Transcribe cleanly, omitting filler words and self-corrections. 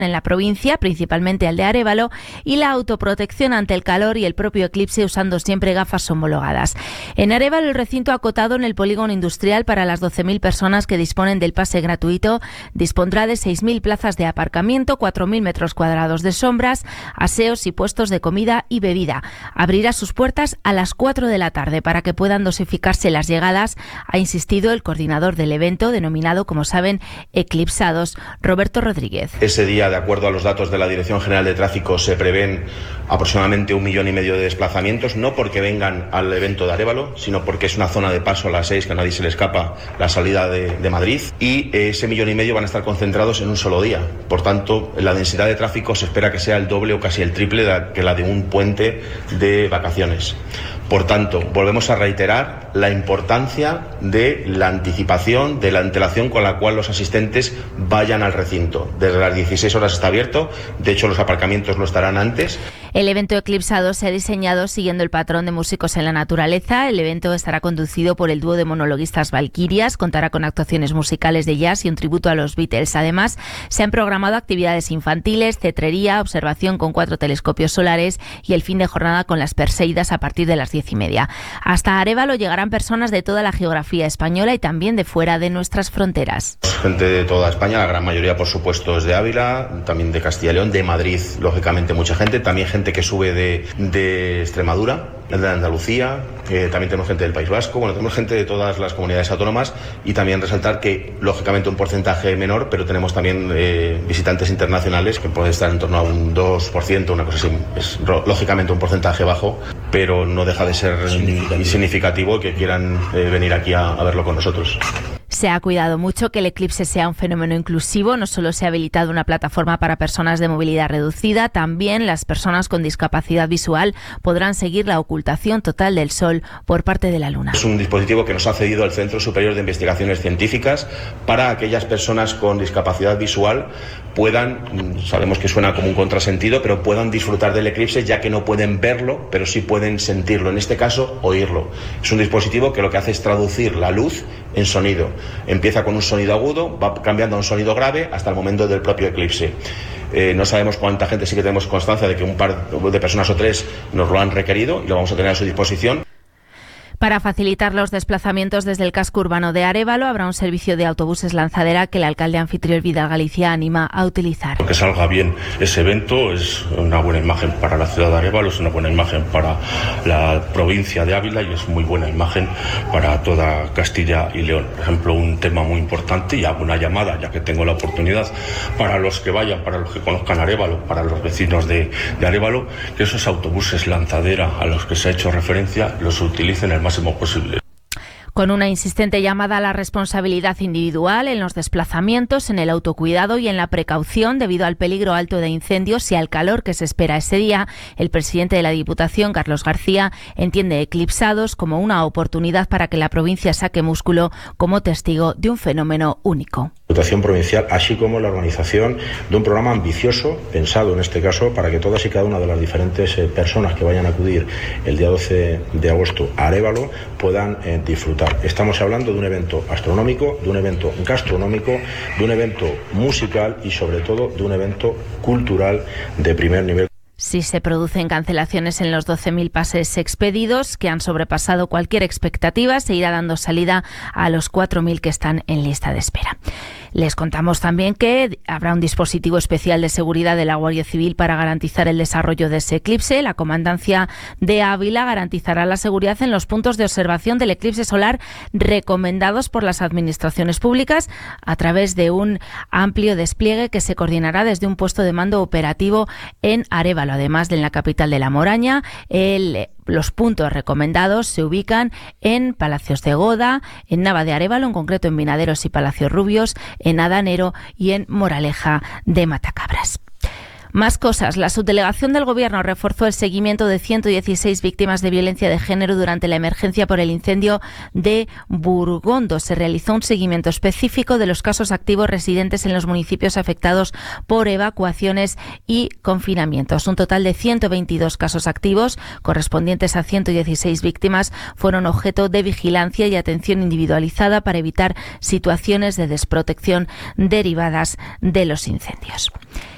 en la provincia, principalmente al de Arévalo, y la autoprotección ante el calor y el propio eclipse usando siempre gafas homologadas. En Arévalo, el recinto acotado en el polígono industrial para las 12.000 personas que disponen del pase gratuito dispondrá de 6.000 plazas de aparcamiento, 4.000 metros cuadrados de sombras, aseos y puestos de comida y bebida. Abrirá sus puertas a las 4 de la tarde para que puedan dosificarse las llegadas, ha insistido el coordinador del evento, denominado, como saben, Eclipsados, Roberto Rodríguez. Ese día, de acuerdo a los datos de la Dirección General de Tráfico, se prevén aproximadamente 1,5 millones de desplazamientos, no porque vengan al evento de Arévalo, sino porque es una zona de paso a las 6, que a nadie se le escapa la salida de Madrid, y ese 1,5 millones van a estar concentrados en un solo día. Por tanto, la densidad de tráfico se espera que sea el doble o casi el triple que la de un puente de vacaciones. Por tanto, volvemos a reiterar la importancia de la anticipación, de la antelación con la cual los asistentes vayan al recinto. Desde las 16 horas está abierto, de hecho los aparcamientos lo estarán antes. El evento Eclipsado se ha diseñado siguiendo el patrón de Músicos en la Naturaleza. El evento estará conducido por el dúo de monologuistas Valquirias, contará con actuaciones musicales de jazz y un tributo a los Beatles. Además, se han programado actividades infantiles, cetrería, observación con 4 telescopios solares y el fin de jornada con las Perseidas a partir de las 10:30. Hasta Arévalo llegarán personas de toda la geografía española y también de fuera de nuestras fronteras. Gente de toda España, la gran mayoría por supuesto es de Ávila, también de Castilla y León, de Madrid, lógicamente mucha gente, también gente que sube de Extremadura, de Andalucía, también tenemos gente del País Vasco, bueno, tenemos gente de todas las comunidades autónomas, y también resaltar que lógicamente un porcentaje menor, pero tenemos también visitantes internacionales que puede estar en torno a un 2%, una cosa así. Es lógicamente un porcentaje bajo, pero no deja de ser significativo que quieran venir aquí a verlo con nosotros. Se ha cuidado mucho que el eclipse sea un fenómeno inclusivo. No solo se ha habilitado una plataforma para personas de movilidad reducida, también las personas con discapacidad visual podrán seguir la ocultación total del sol por parte de la luna. Es un dispositivo que nos ha cedido el Centro Superior de Investigaciones Científicas para aquellas personas con discapacidad visual puedan, sabemos que suena como un contrasentido, pero puedan disfrutar del eclipse, ya que no pueden verlo, pero sí pueden sentirlo, en este caso oírlo. Es un dispositivo que lo que hace es traducir la luz en sonido. Empieza con un sonido agudo, va cambiando a un sonido grave hasta el momento del propio eclipse. No sabemos cuánta gente, sí que tenemos constancia de que un par de personas o 3 nos lo han requerido y lo vamos a tener a su disposición. Para facilitar los desplazamientos desde el casco urbano de Arévalo, habrá un servicio de autobuses lanzadera que el alcalde anfitrión Vidal Galicia anima a utilizar. Que salga bien ese evento es una buena imagen para la ciudad de Arévalo, es una buena imagen para la provincia de Ávila y es muy buena imagen para toda Castilla y León. Por ejemplo, un tema muy importante, y hago una llamada, ya que tengo la oportunidad, para los que vayan, para los que conozcan Arévalo, para los vecinos de Arévalo, que esos autobuses lanzadera a los que se ha hecho referencia los utilicen el máximo posible. Con una insistente llamada a la responsabilidad individual en los desplazamientos, en el autocuidado y en la precaución debido al peligro alto de incendios y al calor que se espera ese día, el presidente de la Diputación, Carlos García, entiende Eclipsados como una oportunidad para que la provincia saque músculo como testigo de un fenómeno único. Diputación Provincial, así como la organización de un programa ambicioso, pensado en este caso para que todas y cada una de las diferentes personas que vayan a acudir el día 12 de agosto a Arévalo puedan disfrutar. Estamos hablando de un evento astronómico, de un evento gastronómico, de un evento musical y sobre todo de un evento cultural de primer nivel. Si se producen cancelaciones en los 12.000 pases expedidos, que han sobrepasado cualquier expectativa, se irá dando salida a los 4.000 que están en lista de espera. Les contamos también que habrá un dispositivo especial de seguridad de la Guardia Civil para garantizar el desarrollo de ese eclipse. La Comandancia de Ávila garantizará la seguridad en los puntos de observación del eclipse solar recomendados por las administraciones públicas a través de un amplio despliegue que se coordinará desde un puesto de mando operativo en Arévalo. Además de en la capital de La Moraña, los puntos recomendados se ubican en Palacios de Goda, en Nava de Arévalo, en concreto en Minaderos y Palacios Rubios, en Adanero y en Moraleja de Matacabras. Más cosas. La subdelegación del Gobierno reforzó el seguimiento de 116 víctimas de violencia de género durante la emergencia por el incendio de Burgondo. Se realizó un seguimiento específico de los casos activos residentes en los municipios afectados por evacuaciones y confinamientos. Un total de 122 casos activos, correspondientes a 116 víctimas, fueron objeto de vigilancia y atención individualizada para evitar situaciones de desprotección derivadas de los incendios.